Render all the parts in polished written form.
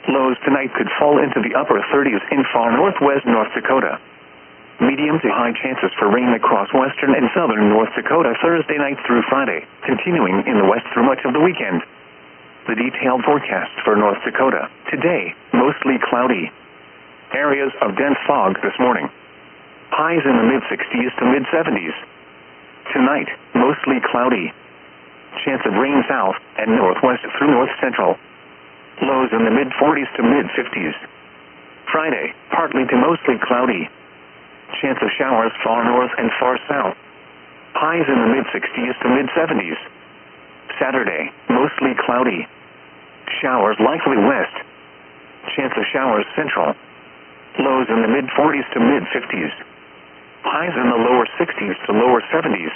Lows tonight could fall into the upper 30s in far northwest North Dakota. Medium to high chances for rain across western and southern North Dakota Thursday night through Friday, continuing in the west through much of the weekend. The detailed forecast for North Dakota. Today, mostly cloudy. Areas of dense fog this morning. Highs in the mid-60s to mid-70s. Tonight, mostly cloudy. Chance of rain south and northwest through north-central. Lows in the mid-40s to mid-50s. Friday, partly to mostly cloudy. Chance of showers far north and far south. Highs in the mid-60s to mid-70s. Saturday, mostly cloudy. Showers likely west. Chance of showers central. Lows in the mid-40s to mid-50s. Highs in the lower 60s to lower 70s.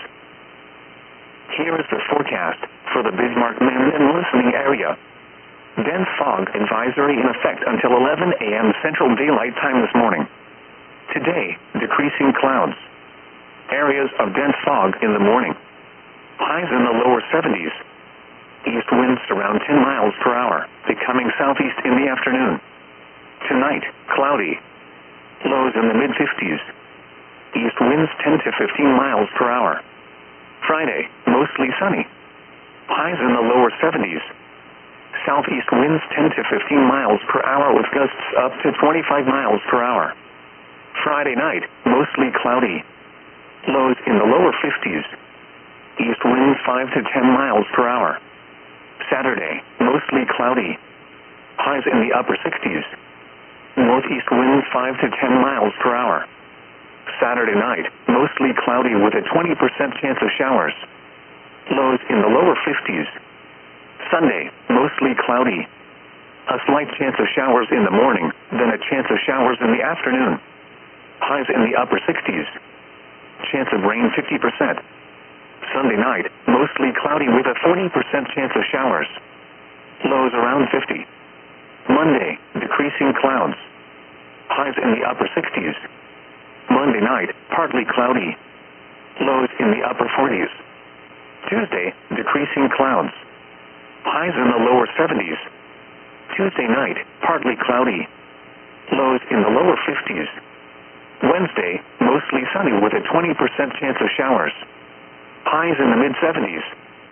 Here is the forecast for the Bismarck, Maine and listening area. Dense fog advisory in effect until 11 a.m. Central Daylight Time this morning. Today, decreasing clouds. Areas of dense fog in the morning. Highs in the lower 70s. East winds around 10 miles per hour, becoming southeast in the afternoon. Tonight, cloudy. Lows in the mid-50s. East winds 10 to 15 miles per hour. Friday, mostly sunny. Highs in the lower 70s. Southeast winds 10 to 15 miles per hour with gusts up to 25 miles per hour. Friday night, mostly cloudy. Lows in the lower 50s. East winds 5 to 10 miles per hour. Saturday, mostly cloudy. Highs in the upper 60s. Northeast winds 5 to 10 miles per hour. Saturday night, mostly cloudy with a 20% chance of showers. Lows in the lower 50s. Sunday, mostly cloudy. A slight chance of showers in the morning, then a chance of showers in the afternoon. Highs in the upper 60s. Chance of rain 50%. Sunday night, mostly cloudy with a 40% chance of showers. Lows around 50. Monday, decreasing clouds. Highs in the upper 60s. Monday night, partly cloudy. Lows in the upper 40s. Tuesday, decreasing clouds. Highs in the lower 70s. Tuesday night, partly cloudy. Lows in the lower 50s. Wednesday, mostly sunny with a 20% chance of showers. Highs in the mid-70s.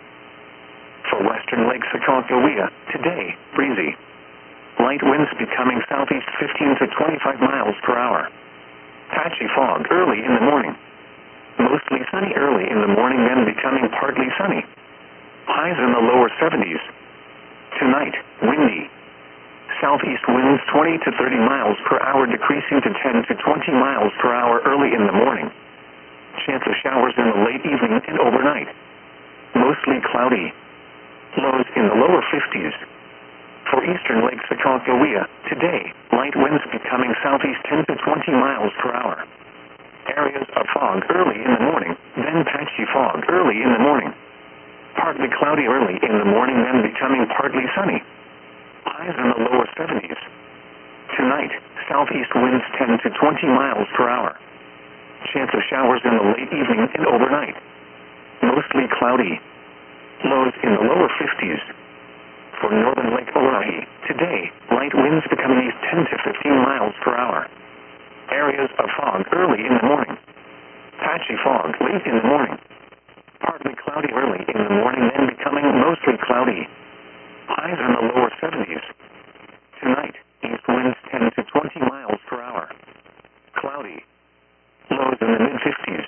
For western Lake Sakakawea, today, breezy. Light winds becoming southeast 15 to 25 miles per hour. Patchy fog early in the morning. Mostly sunny early in the morning, then becoming partly sunny. Highs in the lower 70s. Tonight, windy. Southeast winds 20 to 30 miles per hour decreasing to 10 to 20 miles per hour early in the morning. Chance of showers in the late evening and overnight. Mostly cloudy. Lows in the lower 50s. For eastern Lake Sakakawea, today, light winds becoming southeast 10 to 20 miles per hour. Areas of fog early in the morning, then patchy fog early in the morning. Partly cloudy early in the morning, then becoming partly sunny. Highs in the lower 70s. Tonight, southeast winds 10 to 20 miles per hour. Chance of showers in the late evening and overnight. Mostly cloudy. Lows in the lower 50s. For northern Lake Oahe, today, light winds becoming east 10 to 15 miles per hour. Areas of fog early in the morning. Patchy fog late in the morning. Partly cloudy early in the morning, then becoming mostly cloudy. Highs in the lower 70s. Tonight, east winds 10 to 20 miles per hour. Cloudy. Lows in the mid-50s.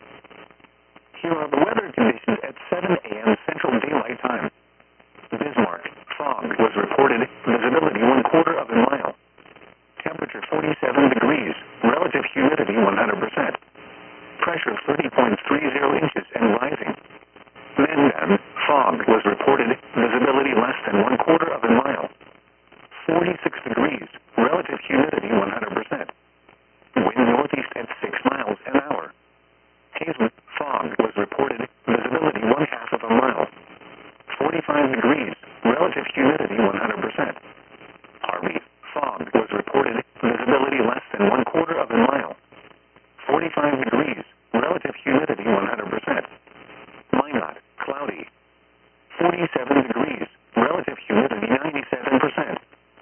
Here are the weather conditions at 7 a.m. Central Daylight Time. Bismarck, fog was reported, visibility 1/4 of a mile. Temperature 47 degrees, relative humidity 100%. Pressure 30.30 inches and rising. Mandan, fog was reported, visibility less than 1/4 of a mile. 46